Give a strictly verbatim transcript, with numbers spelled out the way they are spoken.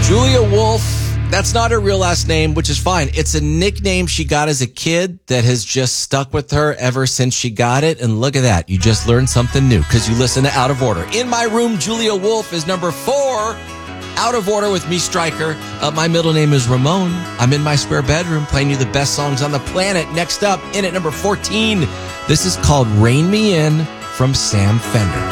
Julia Wolf. That's not her real last name, which is fine. It's a nickname she got as a kid that has just stuck with her ever since she got it. And look at that. You just learned something new because you listen to Out of Order. In My Room, Julia Wolf is number four. Out of Order with me, Stryker. Uh, my middle name is Ramon. I'm in my spare bedroom playing you the best songs on the planet. Next up, in at number fourteen, this is called Rain Me In from Sam Fender.